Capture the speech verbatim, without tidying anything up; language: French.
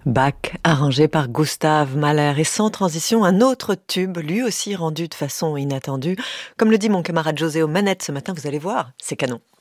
Bach, arrangé par Gustav Mahler, et sans transition, un autre tube, lui aussi rendu de façon inattendue. Comme le dit mon camarade José aux manettes ce matin, vous allez voir, c'est canon.